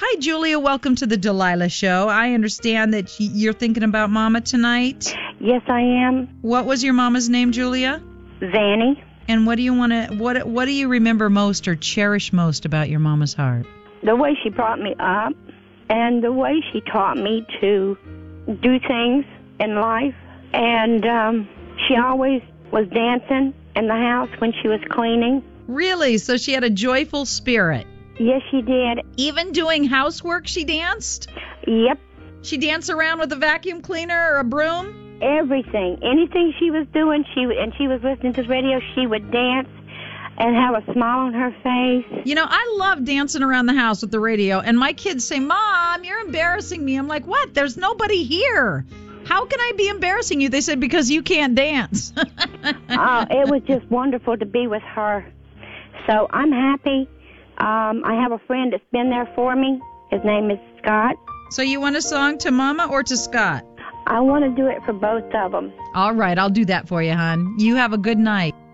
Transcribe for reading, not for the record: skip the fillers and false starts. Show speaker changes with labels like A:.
A: Hi, Julia. Welcome to the Delilah Show. I understand that you're thinking about Mama tonight.
B: Yes, I am.
A: What was your Mama's name, Julia?
B: Vanny.
A: And what do you want to? What do you remember most or cherish most about your Mama's heart?
B: The way she brought me up, and the way she taught me to do things in life. And she always was dancing in the house when she was cleaning.
A: Really? So she had a joyful spirit.
B: Yes, she did.
A: Even doing housework, she danced?
B: Yep.
A: She danced around with a vacuum cleaner or a broom?
B: Everything. Anything she was doing, she was listening to the radio, she would dance and have a smile on her face.
A: You know, I love dancing around the house with the radio, and my kids say, Mom, you're embarrassing me. I'm like, what? There's nobody here. How can I be embarrassing you? They said, because you can't dance.
B: It was just wonderful to be with her. So I'm happy. I have a friend that's been there for me. His name is Scott.
A: So you want a song to Mama or to Scott?
B: I want to do it for both of them.
A: All right, I'll do that for you, hon. You have a good night.